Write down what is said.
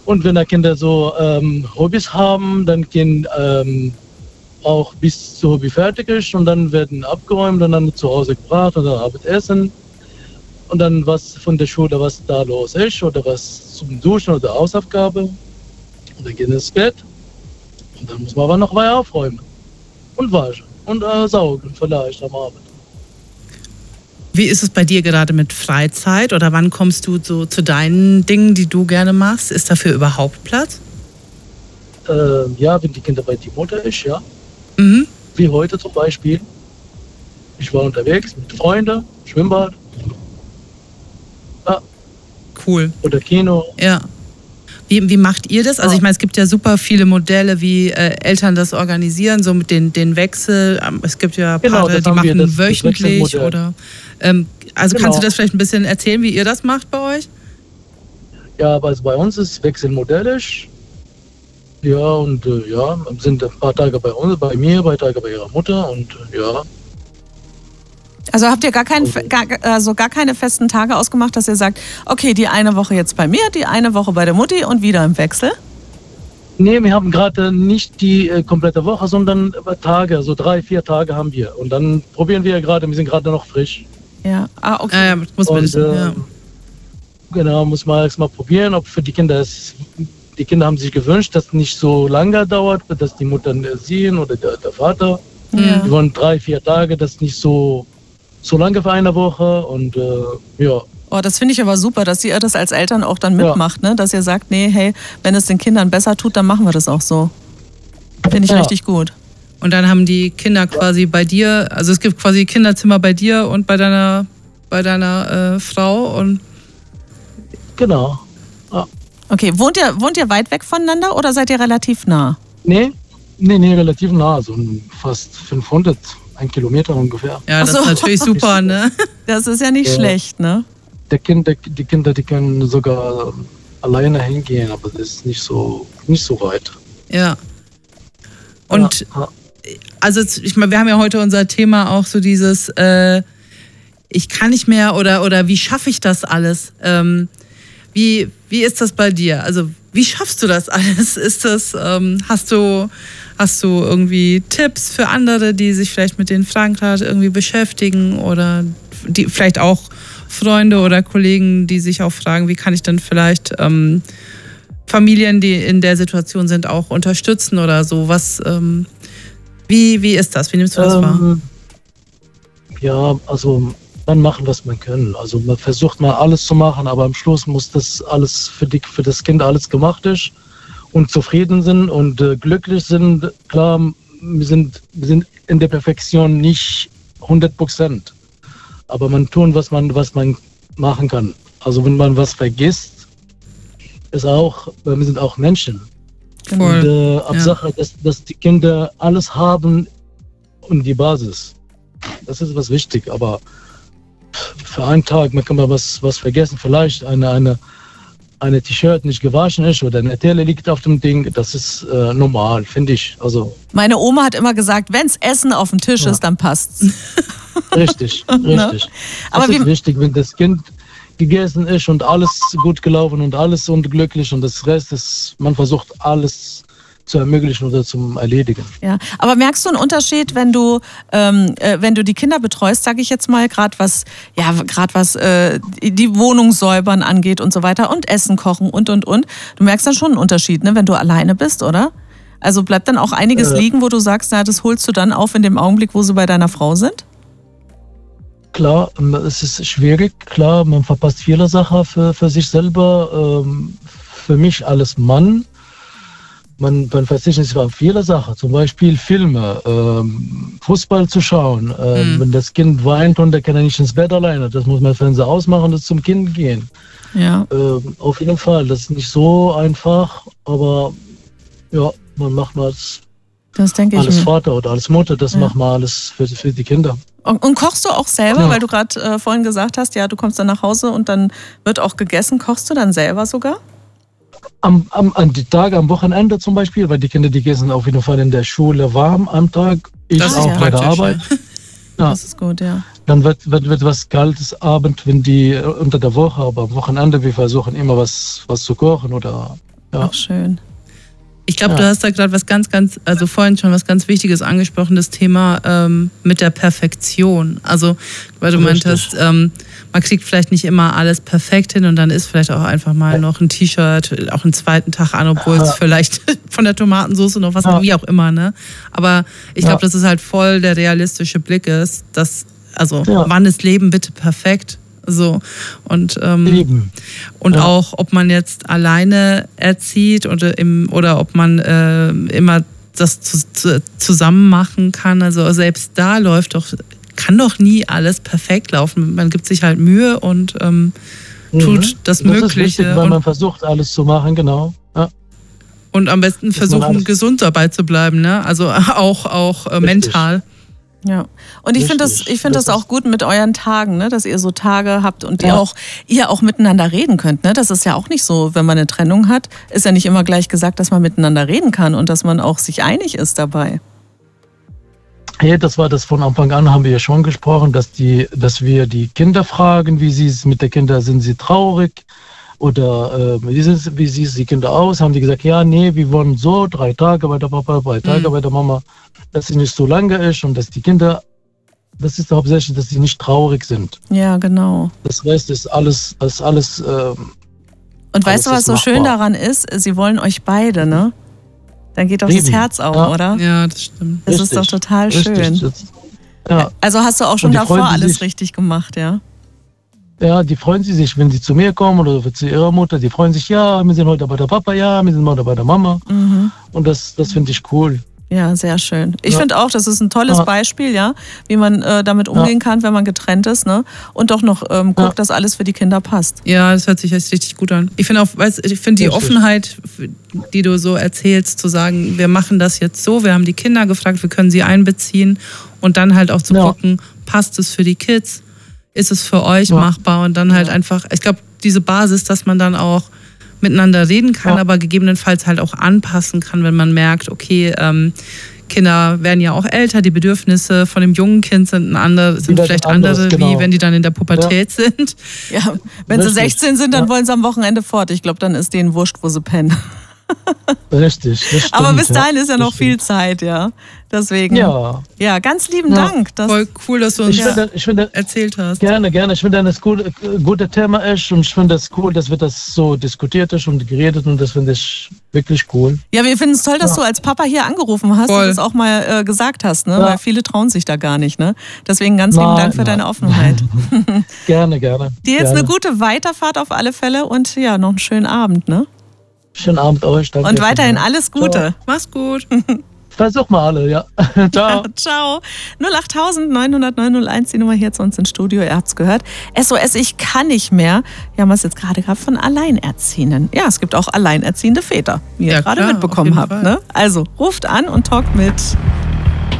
Und wenn die Kinder so Hobbys haben, dann gehen auch bis zur Hobby fertig ist und dann werden abgeräumt und dann zu Hause gebracht oder Abendessen. Und dann was von der Schule, was da los ist oder was zum Duschen oder Hausaufgabe. Und dann gehen ins Bett. Und dann muss man aber noch weiter aufräumen. Und waschen. Und saugen vielleicht am Abend. Wie ist es bei dir gerade mit Freizeit? Oder wann kommst du so zu deinen Dingen, die du gerne machst? Ist dafür überhaupt Platz? Ja, wenn die Kinder bei die Mutter ist, ja. Mhm. Wie heute zum Beispiel. Ich war unterwegs mit Freunden, Schwimmbad. Ja. Cool. Oder Kino. Ja. Wie macht ihr das? Also ich meine, es gibt ja super viele Modelle, wie Eltern das organisieren, so mit den Wechsel. Es gibt ja Paare, die machen wöchentlich oder... also kannst du das vielleicht ein bisschen erzählen, wie ihr das macht bei euch? Ja, also bei uns ist wechselmodellisch. Ja, und sind ein paar Tage bei uns, bei mir, ein paar Tage bei ihrer Mutter und ja. Also habt ihr gar keine festen Tage ausgemacht, dass ihr sagt, okay, die eine Woche jetzt bei mir, die eine Woche bei der Mutti und wieder im Wechsel? Nee, wir haben gerade nicht die komplette Woche, sondern Tage, also 3-4 Tage haben wir. Und dann probieren wir gerade, wir sind gerade noch frisch. Ja, okay. Muss man ja. Genau, muss man erst mal probieren, ob für die Kinder die Kinder haben sich gewünscht, dass es nicht so lange dauert, dass die Mutter sehen oder der Vater. Ja. Die wollen 3-4 Tage, das nicht so lange für eine Woche und ja. Oh, das finde ich aber super, dass ihr das als Eltern auch dann mitmacht, ne? Dass ihr sagt, nee, hey, wenn es den Kindern besser tut, dann machen wir das auch so. Finde ich richtig gut. Und dann haben die Kinder quasi bei dir, also es gibt quasi Kinderzimmer bei dir und bei deiner Frau und... Genau. Ja. Okay, wohnt ihr weit weg voneinander oder seid ihr relativ nah? Nee, relativ nah, so fast 500, 1 Kilometer ungefähr. Ja, das ist natürlich super, ne? Das ist ja nicht schlecht, ne? Die Kinder, die können sogar alleine hingehen, aber das ist nicht so weit. Ja. Und also ich meine, wir haben ja heute unser Thema auch so dieses ich kann nicht mehr oder wie schaffe ich das alles? Wie ist das bei dir? Also wie schaffst du das alles? Ist das hast du irgendwie Tipps für andere, die sich vielleicht mit den Fragen gerade irgendwie beschäftigen oder die vielleicht auch Freunde oder Kollegen, die sich auch fragen, wie kann ich dann vielleicht Familien, die in der Situation sind, auch unterstützen oder so? Wie ist das? Wie nimmst du das wahr? Ja, also man machen, was man kann. Also man versucht mal alles zu machen, aber am Schluss muss das alles für das Kind alles gemacht ist und zufrieden sind und glücklich sind. Klar, wir sind in der Perfektion nicht 100%. Aber man tun, was man machen kann. Also wenn man was vergisst, wir sind auch Menschen. Voll. Und Hauptsache, dass die Kinder alles haben und die Basis. Das ist was wichtig. Aber für einen Tag, man kann mal was vergessen. Vielleicht eine T-Shirt nicht gewaschen ist oder eine Teller liegt auf dem Ding. Das ist normal, finde ich. Also meine Oma hat immer gesagt, wenns Essen auf dem Tisch ist, dann passt's. Richtig. Ne? Aber das ist wichtig, wenn das Kind gegessen ist und alles gut gelaufen und alles und glücklich und das Rest ist, man versucht alles zu ermöglichen oder zum Erledigen. Ja, aber merkst du einen Unterschied, wenn du die Kinder betreust, sage ich jetzt mal, gerade was die Wohnung säubern angeht und so weiter und Essen kochen und. Du merkst dann schon einen Unterschied, ne, wenn du alleine bist, oder? Also bleibt dann auch einiges liegen, wo du sagst, na, das holst du dann auf in dem Augenblick, wo sie bei deiner Frau sind? Klar, es ist schwierig, klar, man verpasst viele Sachen für sich selber. Für mich als Mann, man verzichtet sich auf viele Sachen, zum Beispiel Filme, Fußball zu schauen. Wenn das Kind weint und der kann nicht ins Bett alleine, das muss man Fernseher ausmachen und zum Kind gehen. Ja. Auf jeden Fall, das ist nicht so einfach, aber ja, man macht mal das denke als ich Vater oder als Mutter, das macht man alles für die Kinder. Und kochst du auch selber, weil du gerade vorhin gesagt hast, ja, du kommst dann nach Hause und dann wird auch gegessen. Kochst du dann selber sogar? An die Tage am Wochenende zum Beispiel, weil die Kinder, die essen auf jeden Fall in der Schule warm am Tag. Ich auch bei der Arbeit. Ja. Das ist gut, ja. Dann wird was Kaltes Abend, wenn die unter der Woche, aber am Wochenende, wir versuchen immer was zu kochen oder Ja. Ach, schön. Ich glaube, du hast da gerade also vorhin schon was ganz Wichtiges angesprochen, das Thema mit der Perfektion. Also, weil du meintest, man kriegt vielleicht nicht immer alles perfekt hin und dann ist vielleicht auch einfach mal noch ein T-Shirt auch einen zweiten Tag an, obwohl es vielleicht von der Tomatensauce noch was, wie auch immer, ne? Aber ich glaube, dass es halt voll der realistische Blick ist, dass, wann ist Leben bitte perfekt? So. Und auch, ob man jetzt alleine erzieht oder ob man immer das zusammen machen kann. Also selbst da kann doch nie alles perfekt laufen. Man gibt sich halt Mühe und tut das Mögliche. Das ist wichtig, weil man versucht, alles zu machen, genau. Ja. Und am besten versuchen, gesund dabei zu bleiben, ne? Also auch mental. Ja, und ich finde das auch gut mit euren Tagen, ne? Dass ihr so Tage habt und ihr auch miteinander reden könnt. Ne? Das ist ja auch nicht so, wenn man eine Trennung hat, ist ja nicht immer gleich gesagt, dass man miteinander reden kann und dass man auch sich einig ist dabei. Ja, das war das von Anfang an, haben wir ja schon gesprochen, dass wir die Kinder fragen, wie sie es mit den Kindern, sind sie traurig oder wie sieht die Kinder aus? Haben die gesagt, ja, nee, wir wollen so 3 Tage bei der Papa, 3 Tage bei der Mama, dass sie nicht so lange ist und dass die Kinder, das ist hauptsächlich, dass sie nicht traurig sind. Ja, genau. Das Rest ist alles. Und weißt du, was so schön daran ist? Sie wollen euch beide, ne? Dann geht doch das Herz auf, oder? Ja, das stimmt. Das ist doch total schön. Ja. Also hast du auch schon davor alles richtig gemacht, ja? Ja, die freuen sich, wenn sie zu mir kommen oder zu ihrer Mutter. Die freuen sich, ja, wir sind heute bei der Papa, ja, wir sind heute bei der Mama. Und das finde ich cool. Ja, sehr schön. Ich finde auch, das ist ein tolles Beispiel, ja, wie man damit umgehen kann, wenn man getrennt ist, ne? Und doch noch guckt, dass alles für die Kinder passt. Ja, das hört sich jetzt richtig gut an. Ich finde auch, die Offenheit, die du so erzählst, zu sagen, wir machen das jetzt so, wir haben die Kinder gefragt, wir können sie einbeziehen und dann halt auch zu gucken, passt es für die Kids, ist es für euch machbar und dann halt einfach, ich glaube, diese Basis, dass man dann auch miteinander reden kann, aber gegebenenfalls halt auch anpassen kann, wenn man merkt, okay, Kinder werden ja auch älter, die Bedürfnisse von dem jungen Kind sind vielleicht andere, wie wenn die dann in der Pubertät sind. Ja, wenn sie 16 sind, dann wollen sie am Wochenende fort. Ich glaube, dann ist denen wurscht, wo sie pennen. Richtig, das stimmt. Aber bis dahin ist ja noch viel Zeit, ja. Deswegen, ja, ganz lieben Dank. Voll cool, dass du uns erzählt hast. Gerne. Ich finde, das gute Thema ist und ich finde es cool, dass wir das so diskutiert ist und geredet und das finde ich wirklich cool. Ja, wir finden es toll, dass du als Papa hier angerufen hast und das auch mal gesagt hast, ne? Weil viele trauen sich da gar nicht, ne? Deswegen ganz lieben Dank für deine Offenheit. Gerne. Dir jetzt eine gute Weiterfahrt auf alle Fälle und ja, noch einen schönen Abend, ne? Schönen Abend euch. Danke. Und weiterhin alles Gute. Ciao. Mach's gut. Versuch mal alle, ja. Ciao. Ciao. 08000 900 901, die Nummer hier zu uns ins Studio. Ihr habt's gehört. SOS, ich kann nicht mehr. Wir haben es jetzt gerade gehabt von Alleinerziehenden. Ja, es gibt auch alleinerziehende Väter, wie ihr gerade mitbekommen habt. Ne? Also ruft an und talkt mit.